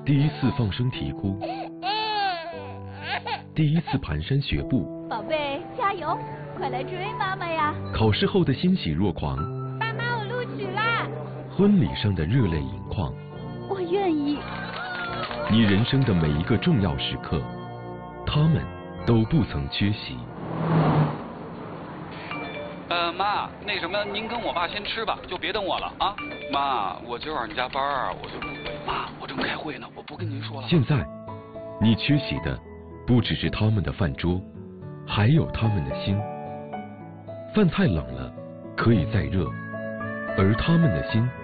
第一次放声啼哭，第一次蹒跚学步， 宝贝，加油，快来追妈妈呀！ 考试后的欣喜若狂， 爸妈，我录取啦！ 婚礼上的热泪盈眶， 我愿意。 你人生的每一个重要时刻，他们都不曾缺席。 妈，那什么，您跟我爸先吃吧，就别等我了啊。妈，我今晚上加班，我就不回。妈，我正开会呢，我不跟您说了。 现在，你缺席的不只是他们的饭桌，还有他们的心。饭太冷了，可以再热，而他们的心